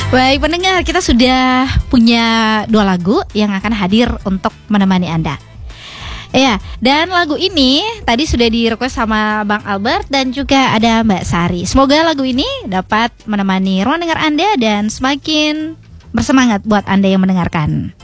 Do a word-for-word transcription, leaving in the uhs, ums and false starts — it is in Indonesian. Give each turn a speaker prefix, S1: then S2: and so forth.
S1: Baik pendengar, kita sudah punya dua lagu yang akan hadir untuk menemani Anda. Ya, dan lagu ini tadi sudah di-request sama Bang Albert dan juga ada Mbak Sari. Semoga lagu ini dapat menemani ruang dengar Anda dan semakin bersemangat buat Anda yang mendengarkan.